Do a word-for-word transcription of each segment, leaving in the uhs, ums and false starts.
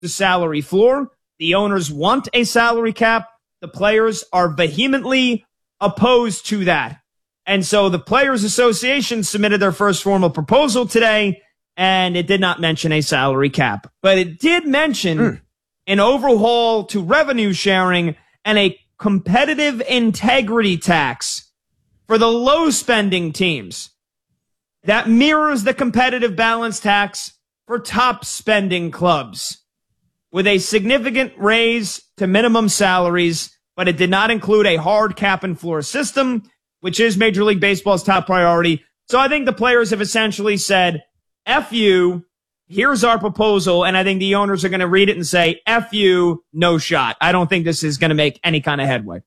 the salary floor. The owners want a salary cap. The players are vehemently opposed to that. And so the Players Association submitted their first formal proposal today, and it did not mention a salary cap. But it did mention mm. an overhaul to revenue sharing and a competitive integrity tax for the low-spending teams that mirrors the competitive balance tax for top-spending clubs, with a significant raise to minimum salaries, but it did not include a hard cap and floor system, which is Major League Baseball's top priority. So I think the players have essentially said, F you, here's our proposal, and I think the owners are going to read it and say, F you, no shot. I don't think this is going to make any kind of headway.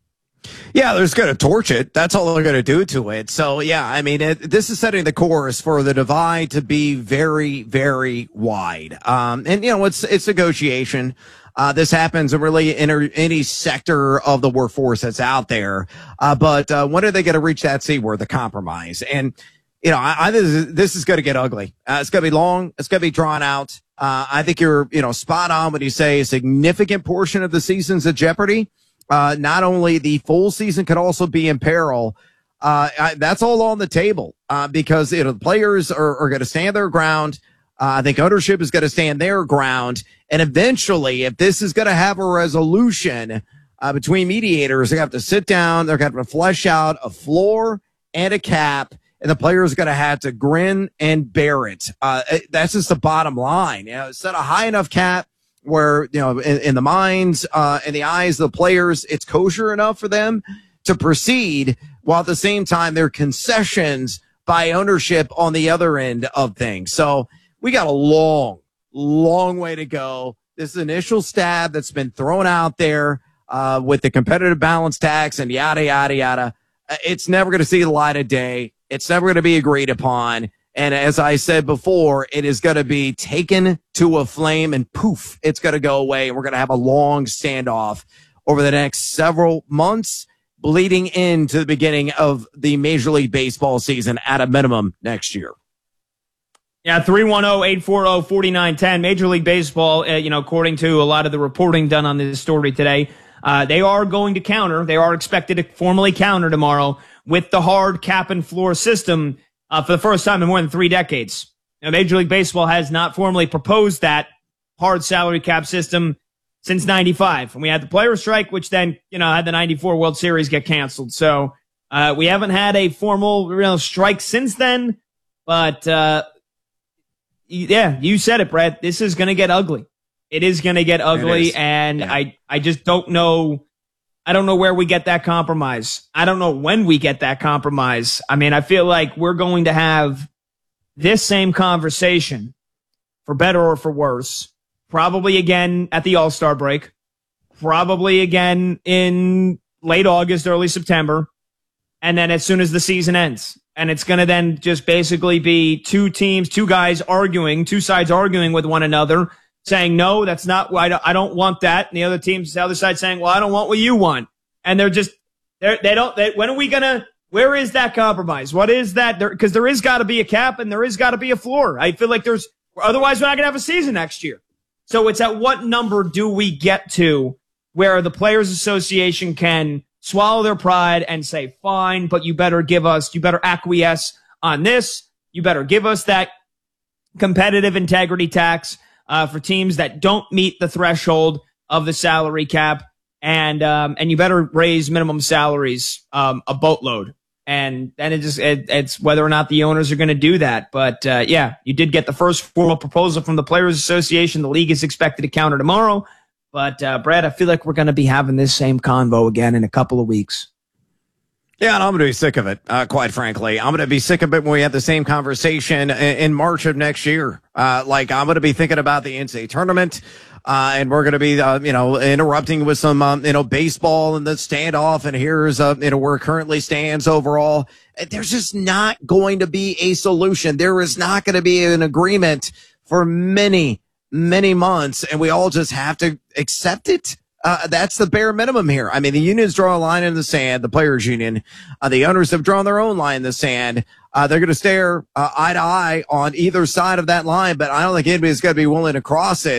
Yeah, they're just going to torch it. That's all they're going to do to it. So, yeah, I mean, it, this is setting the course for the divide to be very, very wide. Um, and, you know, it's it's negotiation. Uh, this happens in really in any sector of the workforce that's out there. Uh, but uh, when are they going to reach that C word, the compromise? And, you know, I, I this is, this is going to get ugly. Uh, it's going to be long. It's going to be drawn out. Uh, I think you're, you know, spot on when you say a significant portion of the season's at jeopardy. Uh, not only the full season could also be in peril. Uh, I, that's all on the table, uh, because, you know, the players are, are going to stand their ground. Uh, I think ownership is going to stand their ground. And eventually, if this is going to have a resolution, uh, between mediators, they have to sit down. They're going to have to flesh out a floor and a cap, and the players are going to have to grin and bear it. Uh, that's just the bottom line. You know, set a high enough cap where, you know, in, in the minds, uh, in the eyes of the players, it's kosher enough for them to proceed, while at the same time, there are concessions by ownership on the other end of things. So we got a long, long way to go. This initial stab that's been thrown out there, uh, with the competitive balance tax and yada, yada, yada. It's never going to see the light of day. It's never going to be agreed upon. And as I said before, it is going to be taken to a flame and poof, it's going to go away. And we're going to have a long standoff over the next several months, bleeding into the beginning of the Major League Baseball season at a minimum next year. Yeah, three one zero, eight four zero, four nine one zero. Major League Baseball, uh, you know, according to a lot of the reporting done on this story today, uh, they are going to counter. They are expected to formally counter tomorrow with the hard cap and floor system. Uh, for the first time in more than three decades. Now, Major League Baseball has not formally proposed that hard salary cap system since ninety-five. And we had the players' strike, which then, you know, had the ninety-four World Series get canceled. So, uh, we haven't had a formal, you know, strike since then. But, uh, yeah, you said it, Brett. This is going to get ugly. It is going to get ugly. And yeah. I, I just don't know. I don't know where we get that compromise. I don't know when we get that compromise. I mean, I feel like we're going to have this same conversation, for better or for worse, probably again at the All-Star break, probably again in late August, early September, and then as soon as the season ends. And it's going to then just basically be two teams, two guys arguing, two sides arguing with one another, saying, no, that's not why I don't want that. And the other teams, the other side saying, well, I don't want what you want. And they're just, they're, they don't, they, when are we going to, where is that compromise? What is that? There, cause there is got to be a cap and there is got to be a floor. I feel like there's, otherwise we're not going to have a season next year. So it's at what number do we get to where the Players Association can swallow their pride and say, fine, but you better give us, you better acquiesce on this. You better give us that competitive integrity tax. Uh, for teams that don't meet the threshold of the salary cap, and um, and you better raise minimum salaries um, a boatload, and then it just it, it's whether or not the owners are going to do that. But uh, yeah, you did get the first formal proposal from the Players Association. The league is expected to counter tomorrow, but uh, Brad, I feel like we're going to be having this same convo again in a couple of weeks. Yeah, and I'm going to be sick of it, uh, quite frankly. I'm going to be sick of it when we have the same conversation in, in March of next year. Uh, like, I'm going to be thinking about the N C double A tournament, uh, and we're going to be, uh, you know, interrupting with some, um, you know, baseball and the standoff, and here's, uh, you know, where it currently stands overall. There's just not going to be a solution. There is not going to be an agreement for many, many months, and we all just have to accept it. Uh, that's the bare minimum here. I mean, the unions draw a line in the sand, the players union, uh, the owners have drawn their own line in the sand. Uh, they're going to stare, uh, eye to eye on either side of that line, but I don't think anybody's going to be willing to cross it.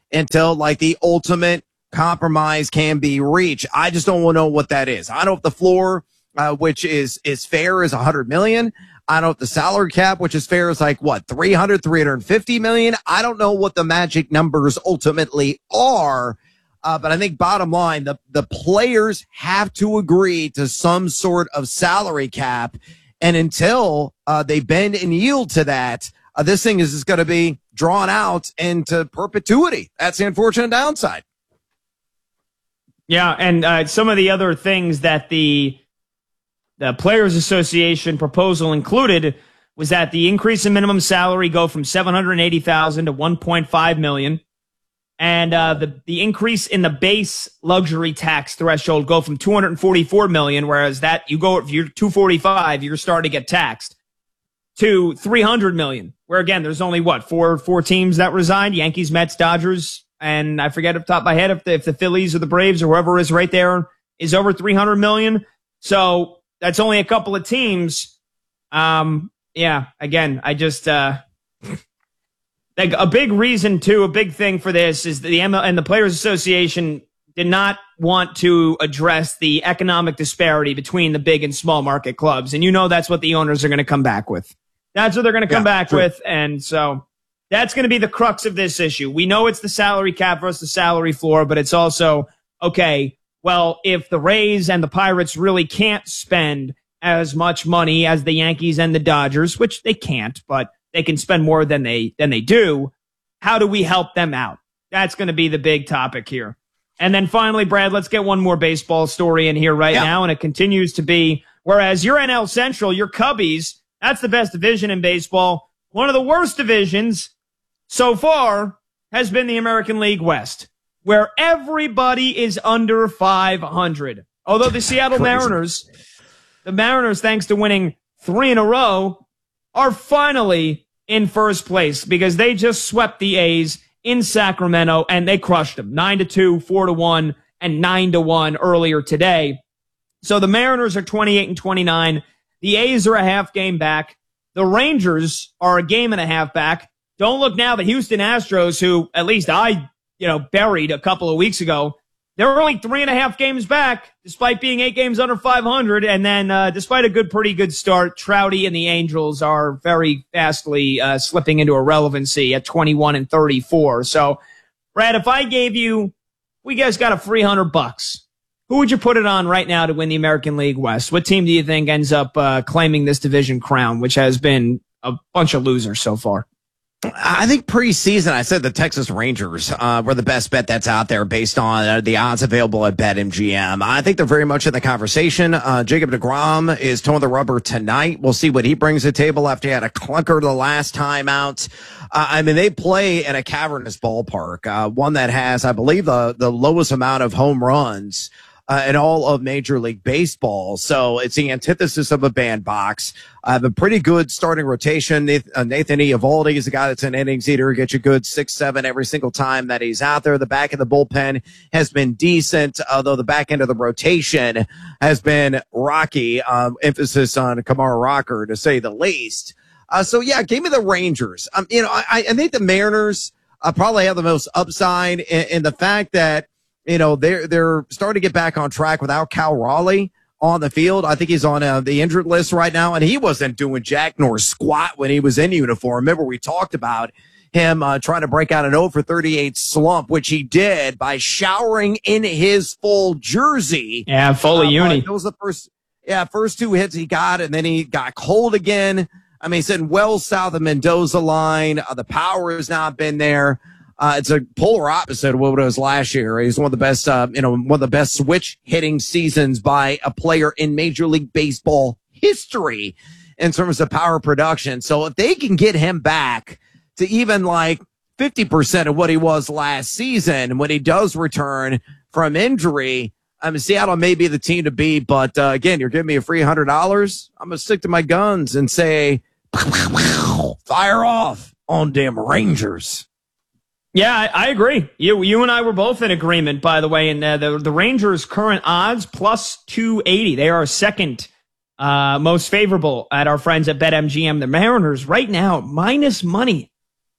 until like the ultimate compromise can be reached. I just don't know what that is. I don't know if the floor, uh, which is, is fair, is one hundred million. I don't know if the salary cap, which is fair, is like what, three hundred, three hundred fifty million. I don't know what the magic numbers ultimately are. Uh, but I think bottom line, the, the players have to agree to some sort of salary cap. And until uh, they bend and yield to that, uh, this thing is just going to be drawn out into perpetuity. That's the unfortunate downside. Yeah, and uh, some of the other things that the the Players Association proposal included was that the increase in minimum salary go from seven hundred eighty thousand dollars to one point five million dollars. And uh, the, the increase in the base luxury tax threshold go from two hundred forty-four million dollars, whereas that you go, if you're two forty-five, you're starting to get taxed, to three hundred million dollars, where again, there's only what, four, four teams that reside, Yankees, Mets, Dodgers, and I forget off the top of my head if the, if the Phillies or the Braves or whoever is right there is over three hundred million dollars. So that's only a couple of teams. Um, yeah, again, I just, uh, like a big reason too, a big thing for this is the M L and the Players Association did not want to address the economic disparity between the big and small market clubs. And you know, that's what the owners are going to come back with. That's what they're going to come yeah, back true. with. And so that's going to be the crux of this issue. We know it's the salary cap versus the salary floor, but it's also, okay, well, if the Rays and the Pirates really can't spend as much money as the Yankees and the Dodgers, which they can't, but they can spend more than they than they do, how do we help them out? That's going to be the big topic here. And then finally, Brad, let's get one more baseball story in here right yeah. now, and it continues to be, whereas your N L Central, your Cubbies, that's the best division in baseball. One of the worst divisions so far has been the American League West, where everybody is under five hundred. Although the Seattle Mariners, the Mariners, thanks to winning three in a row, are finally in first place because they just swept the A's in Sacramento and they crushed them nine to two, four to one, and nine to one earlier today. So the Mariners are twenty-eight and twenty-nine. The A's are a half game back. The Rangers are a game and a half back. Don't look now, the Houston Astros, who at least I, you know, buried a couple of weeks ago, they're only three and a half games back, despite being eight games under five hundred. And then, uh, despite a good, pretty good start, Trouty and the Angels are very fastly uh, slipping into irrelevancy at twenty-one and thirty-four. So, Brad, if I gave you, we guys got a free hundred bucks, who would you put it on right now to win the American League West? What team do you think ends up uh, claiming this division crown, which has been a bunch of losers so far? I think preseason, I said the Texas Rangers uh, were the best bet that's out there based on uh, the odds available at BetMGM. I think they're very much in the conversation. Uh, Jacob deGrom is towing the rubber tonight. We'll see what he brings to the table after he had a clunker the last time out. Uh, I mean, they play in a cavernous ballpark, uh, one that has, I believe, the, the lowest amount of home runs Uh, in all of Major League Baseball. So it's the antithesis of a bandbox. I have a pretty good starting rotation. Nathan, uh, Nathan Eovaldi is a guy that's an innings eater, gets you good six, seven every single time that he's out there. The back of the bullpen has been decent, although the back end of the rotation has been rocky. Um, emphasis on Kamara Rocker, to say the least. Uh, so yeah, give me the Rangers. Um, you know, I, I think the Mariners uh, probably have the most upside in, in the fact that, you know, they're, they're starting to get back on track without Cal Raleigh on the field. I think he's on uh, the injured list right now, and he wasn't doing jack nor squat when he was in uniform. Remember, we talked about him uh, trying to break out an oh for thirty-eight slump, which he did by showering in his full jersey. Yeah, full of uh, uni. Those the first, yeah, first two hits he got, and then he got cold again. I mean, he's sitting well south of Mendoza line. Uh, the power has not been there. Uh, it's a polar opposite of what it was last year. He's one of the best, uh, you know, one of the best switch hitting seasons by a player in Major League Baseball history in terms of power production. So if they can get him back to even like fifty percent of what he was last season when he does return from injury, I mean, Seattle may be the team to beat. But uh, again, you're giving me a free one hundred dollars. I'm going to stick to my guns and say, fire off on them Rangers. Yeah, I, I agree. You you and I were both in agreement, by the way. And uh, the the Rangers' current odds plus two eighty. They are second uh, most favorable at our friends at BetMGM. The Mariners right now minus money,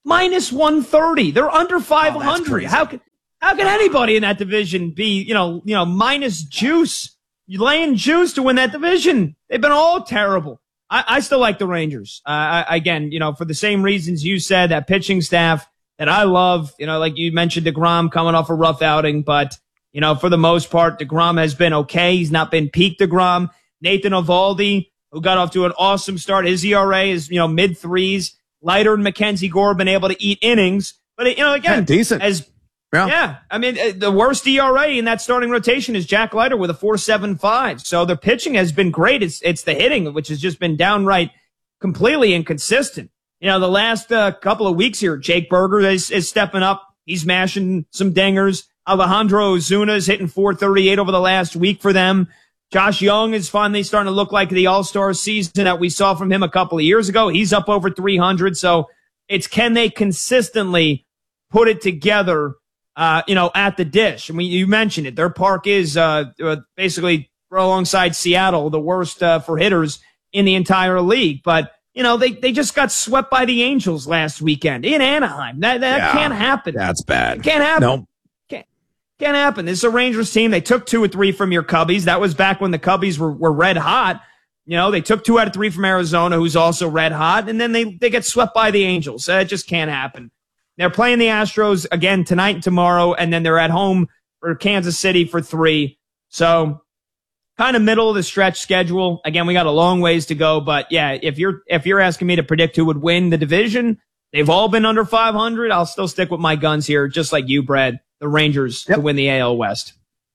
minus one thirty. They're under five hundred. Oh, how can how can anybody in that division be, you know, you know, minus juice? You're laying juice to win that division. They've been all terrible. I, I still like the Rangers. Uh, I, again, you know, for the same reasons you said, that pitching staff that I love, you know, like you mentioned DeGrom coming off a rough outing, but, you know, for the most part, DeGrom has been okay. He's not been peak DeGrom. Nathan Eovaldi, who got off to an awesome start. His E R A is, you know, mid threes. Leiter and Mackenzie Gore been able to eat innings. But, you know, again, yeah, decent. as, yeah. yeah, I mean, the worst E R A in that starting rotation is Jack Leiter with a four point seven five. So the pitching has been great. It's, it's the hitting, which has just been downright completely inconsistent. You know, the last uh, couple of weeks here, Jake Berger is, is stepping up. He's mashing some dingers. Alejandro Ozuna is hitting four thirty-eight over the last week for them. Josh Young is finally starting to look like the all-star season that we saw from him a couple of years ago. He's up over three hundred. So it's, can they consistently put it together, uh, you know, at the dish? I mean, you mentioned it. Their park is uh, basically alongside Seattle, the worst uh, for hitters in the entire league. But, you know, they, they just got swept by the Angels last weekend in Anaheim. That, that yeah, can't happen. That's bad. It can't happen. No. Can't happen. This is a Rangers team. They took two or three from your Cubbies. That was back when the Cubbies were, were red hot. You know, they took two out of three from Arizona, who's also red hot, and then they, they get swept by the Angels. Uh, it just can't happen. They're playing the Astros again tonight and tomorrow, and then they're at home for Kansas City for three. So kind of middle of the stretch schedule. Again, we got a long ways to go, but yeah, if you're, if you're asking me to predict who would win the division, they've all been under five hundred. I'll still stick with my guns here, just like you, Brad. The Rangers yep. to win the A L West.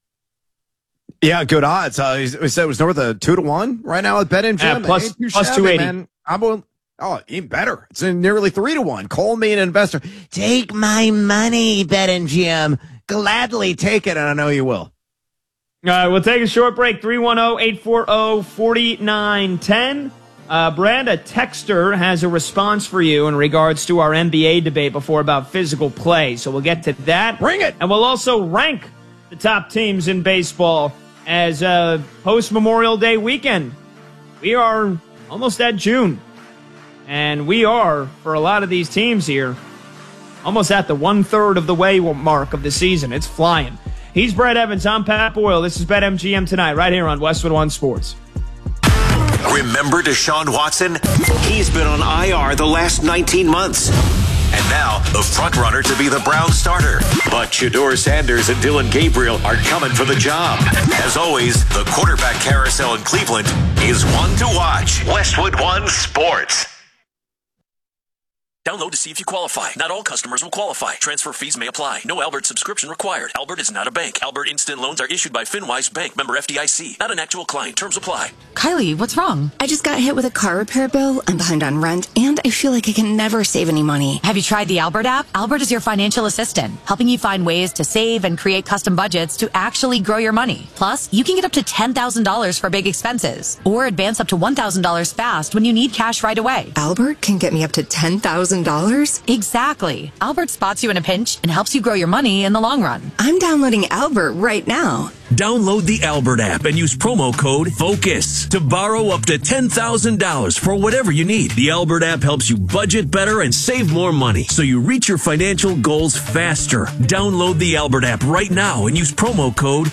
Yeah, good odds. Uh, we said it was north of two to one right now at BetMGM. Yeah, plus, hey, plus two eighty. Man. I'm going, oh, even better. It's in nearly three to one. Call me an investor. Take my money, BetMGM. Gladly take it, and I know you will. All right, we'll take a short break. three one zero, eight four zero, four nine one zero. Uh, Brad, a texter has a response for you in regards to our N B A debate before about physical play. So we'll get to that. Bring it. And we'll also rank the top teams in baseball as uh, post-Memorial Day weekend. We are almost at June. And we are, for a lot of these teams here, almost at the one-third of the way mark of the season. It's flying. He's Brad Evans. I'm Pat Boyle. This is BetMGM Tonight right here on Westwood One Sports. Remember Deshaun Watson? He's been on I R the last nineteen months. And now, the front-runner to be the Browns starter. But Shedeur Sanders and Dylan Gabriel are coming for the job. As always, the quarterback carousel in Cleveland is one to watch. Westwood One Sports. Download to see if you qualify. Not all customers will qualify. Transfer fees may apply. No Albert subscription required. Albert is not a bank. Albert Instant Loans are issued by FinWise Bank, member F D I C. Not an actual client. Terms apply. Kylie, what's wrong? I just got hit with a car repair bill. I'm behind on rent, and I feel like I can never save any money. Have you tried the Albert app? Albert is your financial assistant, helping you find ways to save and create custom budgets to actually grow your money. Plus, you can get up to ten thousand dollars for big expenses, or advance up to one thousand dollars fast when you need cash right away. Albert can get me up to ten thousand dollars? Exactly. Albert spots you in a pinch and helps you grow your money in the long run. I'm downloading Albert right now. Download the Albert app and use promo code FOCUS to borrow up to ten thousand dollars for whatever you need. The Albert app helps you budget better and save more money so you reach your financial goals faster. Download the Albert app right now and use promo code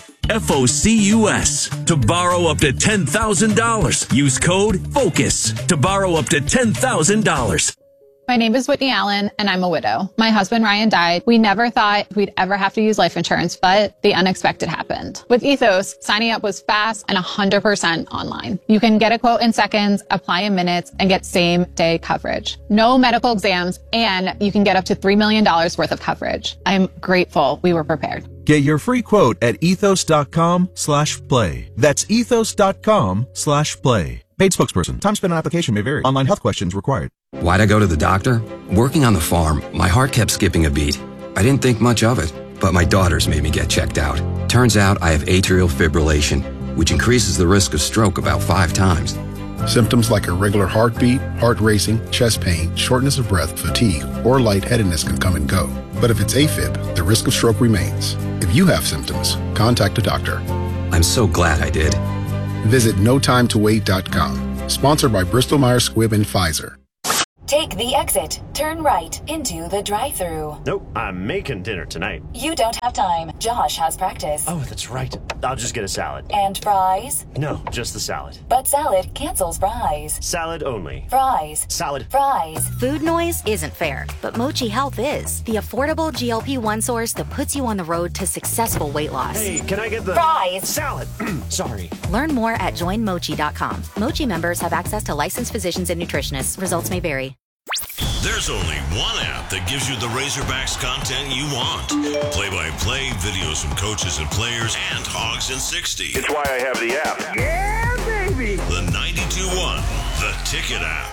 FOCUS to borrow up to ten thousand dollars. Use code FOCUS to borrow up to ten thousand dollars. My name is Whitney Allen, and I'm a widow. My husband, Ryan, died. We never thought we'd ever have to use life insurance, but the unexpected happened. With Ethos, signing up was fast and one hundred percent online. You can get a quote in seconds, apply in minutes, and get same-day coverage. No medical exams, and you can get up to three million dollars worth of coverage. I'm grateful we were prepared. Get your free quote at ethos.com slash play. That's ethos.com slash play. Paid spokesperson. Time spent on application may vary. Online health questions required. Why'd I go to the doctor? Working on the farm, my heart kept skipping a beat. I didn't think much of it, but my daughters made me get checked out. Turns out I have atrial fibrillation, which increases the risk of stroke about five times. Symptoms like irregular heartbeat, heart racing, chest pain, shortness of breath, fatigue, or lightheadedness can come and go. But if it's AFib, the risk of stroke remains. If you have symptoms, contact a doctor. I'm so glad I did. Visit no time to wait dot com. Sponsored by Bristol Myers Squibb and Pfizer. Take the exit. Turn right into the drive-thru. Nope, I'm making dinner tonight. You don't have time. Josh has practice. Oh, that's right. I'll just get a salad. And fries? No, just the salad. But salad cancels fries. Salad only. Fries. Salad. Fries. Food noise isn't fair, but Mochi Health is. The affordable G L P one source that puts you on the road to successful weight loss. Hey, can I get the... Fries. Salad. Sorry. Learn more at join mochi dot com. Mochi members have access to licensed physicians and nutritionists. Results may vary. There's only one app that gives you the Razorbacks content you want. Play-by-play, videos from coaches and players, and Hogs in sixty. It's why I have the app. Yeah, baby! The ninety-two one, the Ticket app.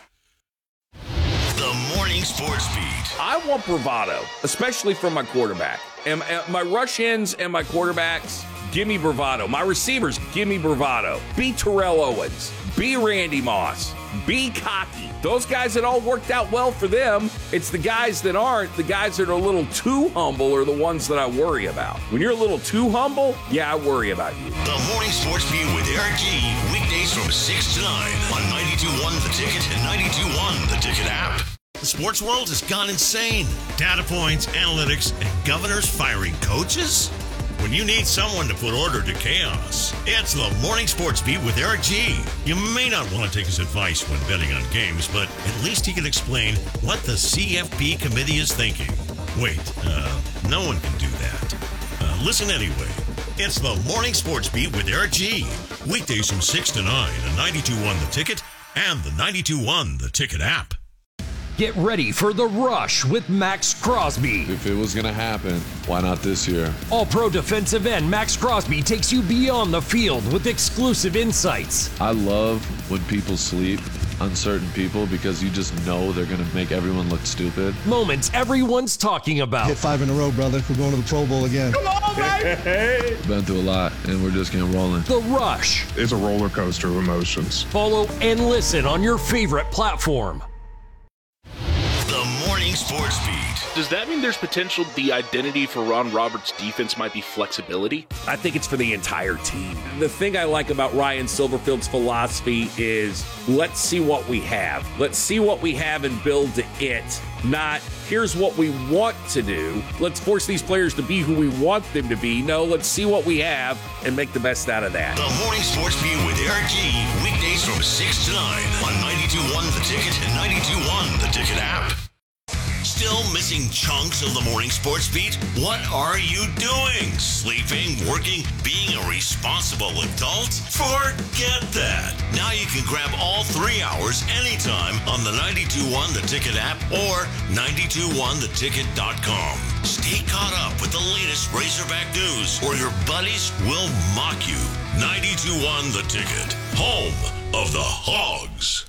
The Morning Sports Beat. I want bravado, especially from my quarterback. And my rush ends and my quarterbacks, give me bravado. My receivers, give me bravado. Be Terrell Owens. Be Randy Moss. Be cocky. Those guys that all worked out well for them, it's the guys that aren't, the guys that are a little too humble are the ones that I worry about. When you're a little too humble, yeah, I worry about you. The Morning Sports Beat with Eric G. Weekdays from six to nine on ninety-two one The Ticket and ninety-two one The Ticket app. The sports world has gone insane. Data points, analytics, and governors firing coaches? When you need someone to put order to chaos, it's the Morning Sports Beat with Eric G. You may not want to take his advice when betting on games, but at least he can explain what the C F P committee is thinking. Wait, uh, no one can do that. Uh, listen anyway. It's the Morning Sports Beat with Eric G. Weekdays from six to nine on ninety-two one The Ticket and the ninety-two one The Ticket app. Get ready for The Rush with Max Crosby. If it was going to happen, why not this year? All-pro defensive end Max Crosby takes you beyond the field with exclusive insights. I love when people sleep on certain people because you just know they're going to make everyone look stupid. Moments everyone's talking about. Hit five in a row, brother. We're going to the Pro Bowl again. Come on, baby! Been through a lot, and we're just getting rolling. The Rush. It's a roller coaster of emotions. Follow and listen on your favorite platform. The Morning Sports Beat. Does that mean there's potential the identity for Ron Roberts' defense might be flexibility? I think it's for the entire team. The thing I like about Ryan Silverfield's philosophy is let's see what we have. Let's see what we have and build to it. Not, here's what we want to do. Let's force these players to be who we want them to be. No, let's see what we have and make the best out of that. The Morning Sports Beat with Eric G. Weekdays from six to nine on ninety-two one The Ticket and ninety-two one The Ticket app. Still missing chunks of the Morning Sports Beat? What are you doing? Sleeping, working, being a responsible adult? Forget that. Now you can grab all three hours anytime on the ninety-two one The Ticket app or ninety-two one the ticket dot com. Stay caught up with the latest Razorback news or your buddies will mock you. ninety-two one The Ticket, home of the Hogs.